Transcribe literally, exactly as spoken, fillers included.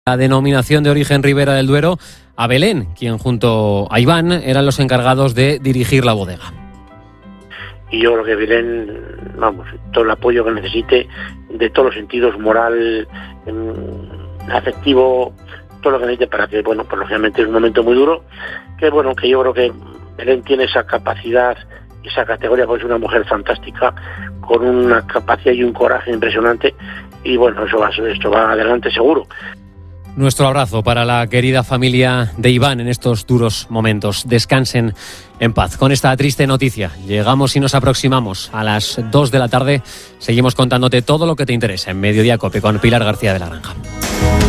La denominación de origen Ribera del Duero a Belén, quien junto a Iván eran los encargados de dirigir la bodega. Y yo creo que Belén, vamos, todo el apoyo que necesite, de todos los sentidos, moral, afectivo, todo lo que necesite para que, bueno, pues lógicamente es un momento muy duro, que bueno, que yo creo que Belén tiene esa capacidad, esa categoría, porque es una mujer fantástica, con una capacidad y un coraje impresionante, y bueno, eso va, esto va adelante seguro. Nuestro abrazo para la querida familia de Iván en estos duros momentos. Descansen en paz. Con esta triste noticia llegamos y nos aproximamos a las dos de la tarde. Seguimos contándote todo lo que te interesa en Mediodía Cope con Pilar García de la Granja.